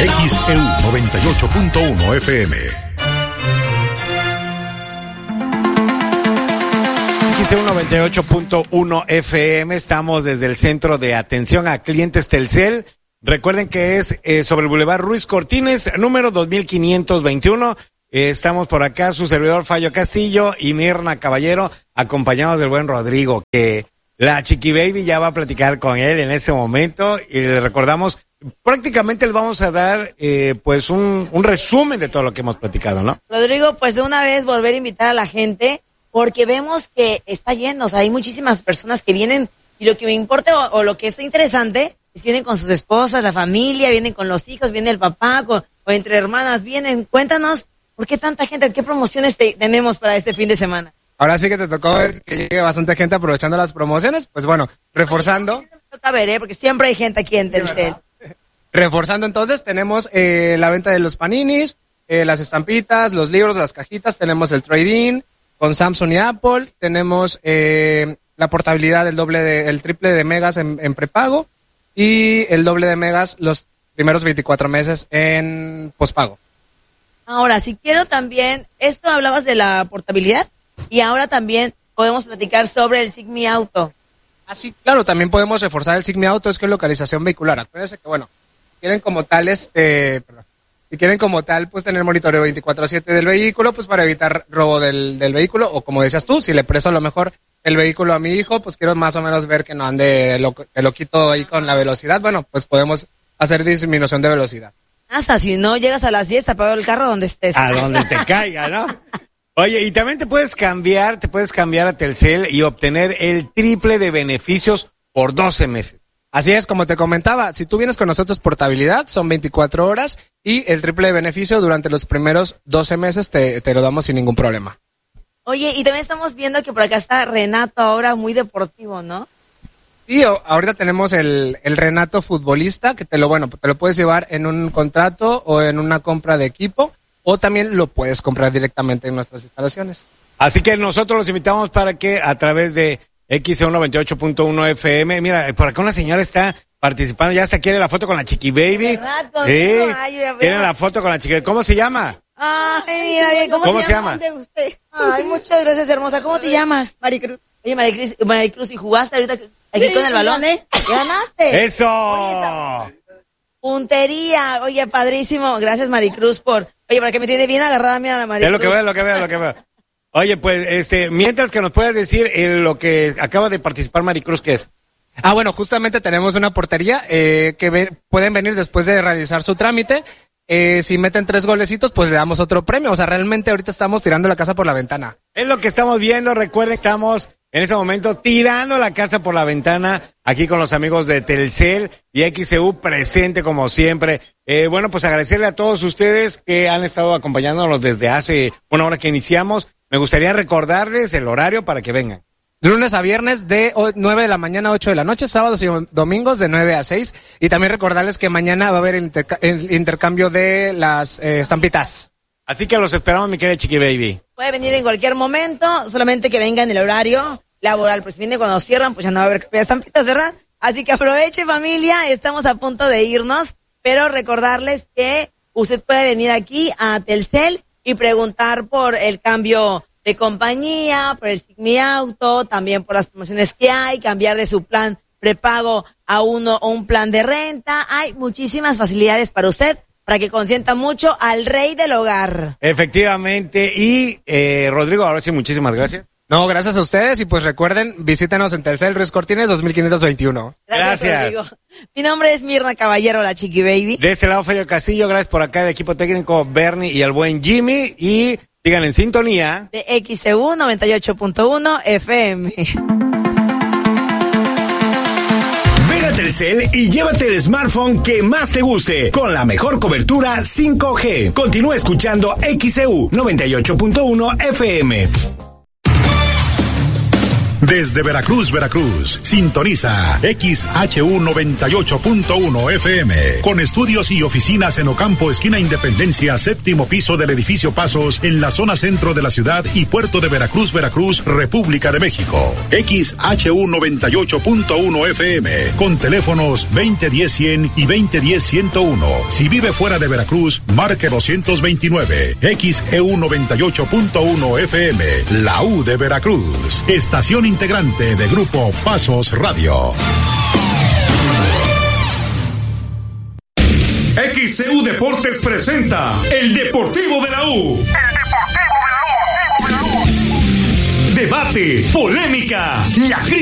XEU 98.1 FM. XEU 98.1 FM, estamos desde el Centro de Atención a Clientes Telcel. Recuerden que es sobre el Boulevard Ruiz Cortines, número 2521. Estamos por acá, su servidor Fallo Castillo y Mirna Caballero, acompañados del buen Rodrigo, que la Chiqui Baby ya va a platicar con él en ese momento. Y le recordamos, prácticamente les vamos a dar pues un resumen de todo lo que hemos platicado, ¿no? Rodrigo, pues de una vez volver a invitar a la gente, porque vemos que está lleno, o sea, hay muchísimas personas que vienen, y lo que me importa o lo que está interesante es que vienen con sus esposas, la familia, vienen con los hijos, viene el papá, o entre hermanas, vienen. Cuéntanos, ¿por qué tanta gente? ¿Qué promociones tenemos para este fin de semana? Ahora sí que te tocó ver que llegue bastante gente aprovechando las promociones, pues bueno, reforzando. Sí, me toca ver, porque siempre hay gente aquí en Telcel. Reforzando entonces, tenemos la venta de los paninis, las estampitas, los libros, las cajitas, tenemos el trade-in con Samsung y Apple, tenemos la portabilidad el triple de megas en prepago y el doble de megas los primeros 24 meses en pospago. Ahora, si quiero también, esto hablabas de la portabilidad y ahora también podemos platicar sobre el Sigmi Auto. Ah, sí, claro, también podemos reforzar el Sigmi Auto, es que es localización vehicular. Acuérdense que, bueno, quieren como tal si quieren como tal, pues tener monitoreo 24/7 del vehículo, pues para evitar robo del vehículo, o como decías tú, si le presto a lo mejor el vehículo a mi hijo, pues quiero más o menos ver que no ande loquito ahí con la velocidad, bueno, pues podemos hacer disminución de velocidad. Hasta si no llegas a las 10, te apago el carro donde estés. A donde te caiga, ¿no? Oye, y también te puedes cambiar a Telcel y obtener el triple de beneficios por 12 meses. Así es, como te comentaba, si tú vienes con nosotros portabilidad, son 24 horas y el triple de beneficio durante los primeros 12 meses te lo damos sin ningún problema. Oye, y también estamos viendo que por acá está Renato, ahora muy deportivo, ¿no? Sí, ahorita tenemos el Renato futbolista, que te lo puedes llevar en un contrato o en una compra de equipo, o también lo puedes comprar directamente en nuestras instalaciones. Así que nosotros los invitamos para que a través de XEU 98.1 FM, mira, por acá una señora está participando, ya hasta quiere la foto con la Chiqui Baby. Quiere la foto con la Chiqui Baby. ¿Cómo se llama? Ay, mira, ¿Cómo se llama? Usted? Ay, muchas gracias, hermosa. ¿Cómo te llamas? Maricruz. Oye, Maricruz, ¿y jugaste ahorita aquí con el balón? Gané. ¿Ganaste? ¡Eso! Oye, puntería. Oye, padrísimo. Gracias, Maricruz, Oye, para que me tiene bien agarrada, mira la Maricruz. Es lo que veo. Oye, pues, mientras que nos puedes decir lo que acaba de participar Maricruz, ¿qué es? Ah, bueno, justamente tenemos una portería pueden venir después de realizar su trámite. Si meten 3 golecitos, pues le damos otro premio. O sea, realmente ahorita estamos tirando la casa por la ventana. Es lo que estamos viendo. Recuerden, estamos en ese momento tirando la casa por la ventana aquí con los amigos de Telcel y XEU presente como siempre. Bueno, pues agradecerle a todos ustedes que han estado acompañándonos desde hace una hora que iniciamos. Me gustaría recordarles el horario para que vengan. De lunes a viernes de 9 de la mañana a 8 de la noche, sábados y domingos de 9 a 6. Y también recordarles que mañana va a haber el intercambio de las estampitas. Así que los esperamos, mi querida Chiqui Baby. Puede venir en cualquier momento, solamente que venga en el horario laboral. Pues viene cuando cierran, pues ya no va a haber cambio de estampitas, ¿verdad? Así que aproveche, familia, estamos a punto de irnos, pero recordarles que usted puede venir aquí a Telcel y preguntar por el cambio de compañía, por el Sigmi Auto, también por las promociones que hay, cambiar de su plan prepago a un plan de renta. Hay muchísimas facilidades para usted, para que consienta mucho al rey del hogar. Efectivamente. Y, Rodrigo, ahora sí, muchísimas gracias. No, gracias a ustedes y pues recuerden, visítenos en Telcel Ruiz Cortines 2521. Gracias. Rodrigo. Mi nombre es Mirna Caballero, la Chiqui Baby. De este lado, Fello Castillo, gracias por acá, el equipo técnico Bernie y el buen Jimmy. Y sigan en sintonía de XEU 98.1 FM. Ven a Telcel y llévate el smartphone que más te guste, con la mejor cobertura 5G. Continúa escuchando XEU 98.1 FM. Desde Veracruz, Veracruz, sintoniza XHU 98.1 FM, con estudios y oficinas en Ocampo, esquina Independencia, séptimo piso del edificio Pasos, en la zona centro de la ciudad y puerto de Veracruz, Veracruz, República de México. XHU 98.1 FM, con teléfonos 2010-100 y 2010-101. Si vive fuera de Veracruz, marque 229. XEU 98.1 FM, la U de Veracruz. Estación integrante de Grupo Pasos Radio. XCU Deportes presenta El Deportivo de la U. Debate, polémica, la crítica.